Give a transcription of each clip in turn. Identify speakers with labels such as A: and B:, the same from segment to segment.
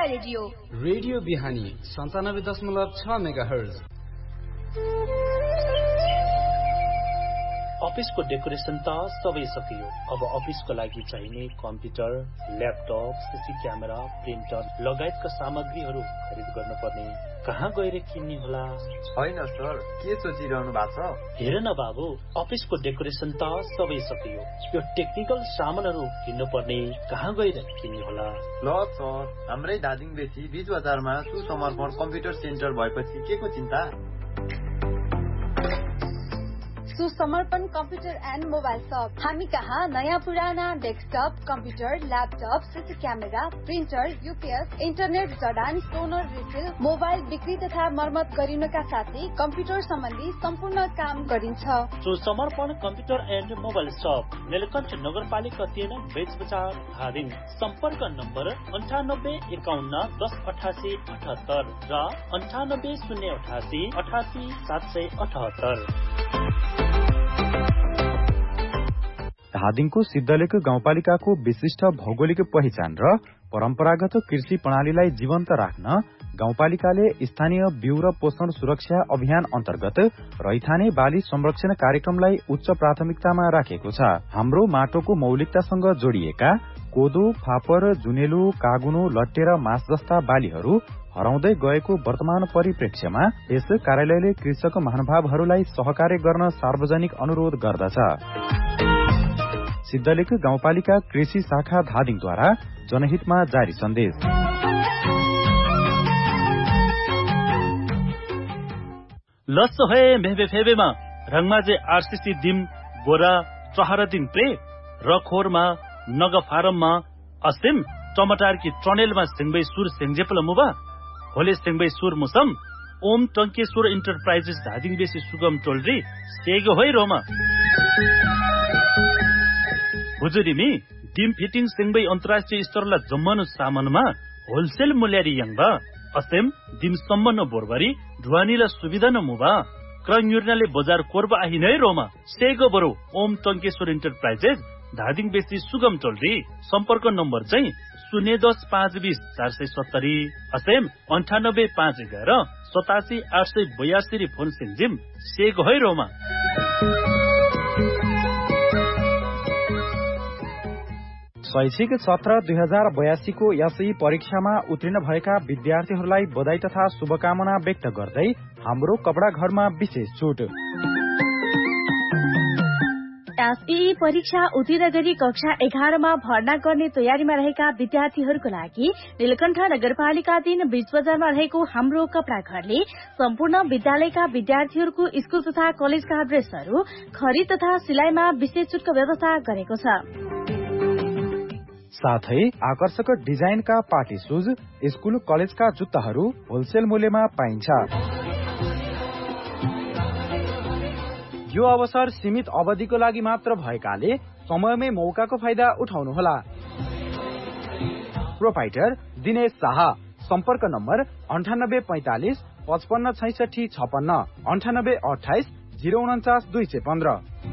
A: Radio बिहानी 97.6 megahertz.
B: अफिसको decoration त सबै सकियो। अब अफिसको लागि चाहिने computer, laptop, CC camera, printer लगायतका सामग्रीहरू खरिद गर्नुपर्ने। कहाँ गएर किन्ने होला?
C: हैन सर, के सोचिरहनु भएको छ?
B: हेर न बाबु, अफिसको डेकोरेसन त सबै सकियो। यो टेक्निकल सामानहरू किन्नुपर्ने। कहाँ गएर किन्ने होला?
C: ल सर, हाम्रै धादिङ बेसी बीच बजारमा सुसमर्पण कम्प्युटर सेन्टर भएपछि के को चिन्ता?
D: सुसमर्पण कम्प्युटर एन्ड मोबाइल शप। हामी कहाँ नयाँ पुराना desktop, computer, laptop, CC camera, printer, UPS, internet जडान, टोनर रिफिल, मोबाइल बिक्री तथा मर्मत गरिनका साथै कम्प्युटर सम्बन्धी सम्पूर्ण काम गरिन्छ।
B: सुसमर्पण कम्प्युटर एन्ड मोबाइल शप, नीलकण्ठ नगरपालिका 3 बेच बजार धादिङ। सम्पर्क नम्बर 9851108878 र 9808887778।
E: धादिङको सिद्धलेख गाउँपालिकाको विशिष्ट भौगोलिक पहिचान र परम्परागत कृषि प्रणालीलाई जीवन्त राख्न गाउँपालिकाले स्थानीय बिउ र पोषण सुरक्षा अभियान अन्तर्गत रैथाने बाली संरक्षण कार्यक्रमलाई उच्च प्राथमिकतामा राखेको छ। हाम्रो माटोको मौलिकतासँग जोडिएका कोदो, फापर, जुनेलो, कागुनो, लट्टे र मास जस्ता बालीहरू हराउँदै गएको वर्तमान परिप्रेक्ष्यमा यस कार्यालयले कृषक महानुभावहरूलाई सहकार्य गर्न सार्वजनिक अनुरोध गर्दछ। सिद्धलेख गाउँपालिका कृषि शाखा धादिङद्वारा जनहितमा जारी सन्देश।
B: लस्सो है मेहबे फेबेमा रङमाजे आरसीसी दिम बोरा चहर दिन प्रे रखोरमा नग फारममा अस्तिम टमाटर की ट्रनेलमा सिंगबै सुर सेंजेपल मुबा होले सिंगबै सुर मुसम ओम टंकेश्वर इन्टरप्राइजेस धादिङ बेसी सुगम टोलरी सेगो होइ रोमा हुजुरीमी डिम फिटिङ सिंगबै अन्तर्राष्ट्रिय स्तरला जम्मनु सामानमा होलसेल मूल्यारी यङबा अस्तेम डिम सम्मन बोरबारी ढुवानीला सुविधा न मुबा क्रयुर्नाले बजार कोर्बा आहि नै रोमा सेगो बरो ओम टंकेश्वर इन्टरप्राइजेस धादिङ बेसी सुगम टोलरी। सम्पर्क नम्बर चाहिँ 010-520-470 अस्तेम 98-511-87-882 फोन सिंजिम सेगो है रोमा।
E: शैक्षिक सत्र 2082 को एसई परीक्षामा उत्तीर्ण भएका विद्यार्थीहरूलाई बधाई तथा शुभकामना व्यक्त गर्दै हाम्रो कपडा घरमा विशेष छुट।
F: एसई परीक्षा उत्तीर्ण गरी कक्षा 11 मा भर्ना गर्ने तयारीमा रहेका विद्यार्थीहरूको लागि नीलकण्ठ नगरपालिका 3 बीच बजारमा रहेको हाम्रो कपडा घरले सम्पूर्ण विद्यालयका विद्यार्थीहरूको स्कूल तथा कलेजका ड्रेसहरू खरिद तथा सिलाइमा विशेष छुटको व्यवस्था गरेको छ।
E: साथै आकर्षक डिजाइनका पार्टी सुज, स्कूल कलेजका जुत्ताहरू होलसेल मूल्यमा पाइन्छ। यो अवसर सीमित अवधिको लागि मात्र भएकाले समयमै मौकाको फाइदा उठाउनुहोला। प्रोपाइटर दिनेश शाह। सम्पर्क नम्बर 9845 55 66 56 9828 049 215।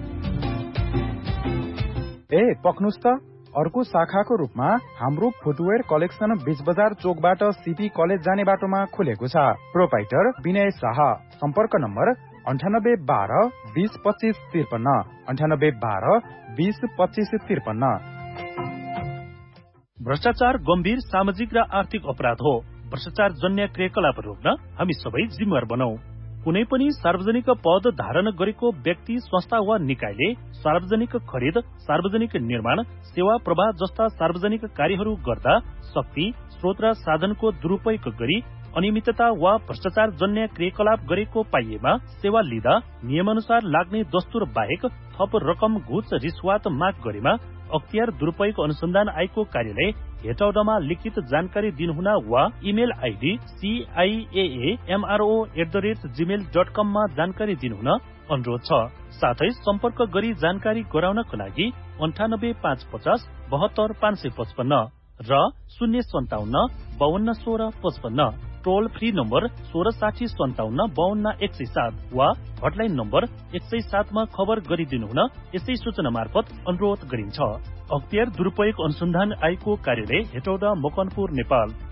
E: पक्नुस् त अर्को शाखाको रूपमा हाम्रो फुटवेयर कलेक्सन बीच बजार चोकबाट सीपी कलेज जाने बाटोमा खुलेको छ। प्रोपाइटर विनय शाह। सम्पर्क नम्बर 9812 20 25 53 9812 20 25 53।
B: भ्रष्टाचार गम्भीर सामाजिक र आर्थिक अपराध हो। भ्रष्टाचार जन्य क्रियाकलाप रोक्न हामी सबै जिम्मेवार बनौं। कुनै पनि सार्वजनिक पद धारण गरेको व्यक्ति, संस्था वा निकायले सार्वजनिक खरिद, सार्वजनिक निर्माण, सेवा प्रवाह जस्ता सार्वजनिक कार्यहरू गर्दा शक्ति, स्रोत र साधनको दुरूपयोग गरी अनियमितता वा भ्रष्टाचार जन्य क्रियाकलाप गरेको पाइएमा सेवा लिँदा नियमानुसार लाग्ने दस्तुर बाहेक थप रकम, घुस, रिश्वत माग गरेमा अख्तियार दुरूपयोग अनुसन्धान आयोगको कार्यालय हेटौडामा लिखित जानकारी दिनुहुन वा इमेल आईडी ciaamro@gmail.com मा जानकारी दिनुहुन अनुरोध छ। साथै सम्पर्क गरी जानकारी गराउनको लागि 98-550 72 555 र 057 52 16 55 टोल फ्री नम्बर 1660 57 52 107 वा हटलाइन नम्बर 107 मा खबर गरिदिनुहुन यसै सूचना मार्फत अनुरोध गरिन्छ। अख्तियार दुरूपयोग अनुसन्धान आयोगको कार्यालय हेटौडा, मकनपुर, नेपाल।